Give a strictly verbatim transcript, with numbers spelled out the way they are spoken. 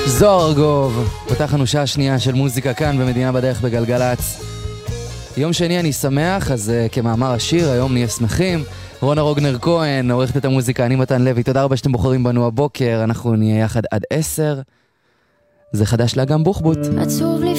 זוהר ארגוב, פתחנו שעה שנייה של מוזיקה כאן במדינה בדרך בגלגלץ. יום שני אני שמח, אז uh, כמאמר השיר, היום נהיה שמחים. רונה רוגנר כהן, עורכת את המוזיקה, אני מתן לוי, תודה רבה שאתם בוחרים בנו הבוקר, אנחנו נהיה יחד עד עשר. זה חדש לאגם בוחבוט. עצוב לי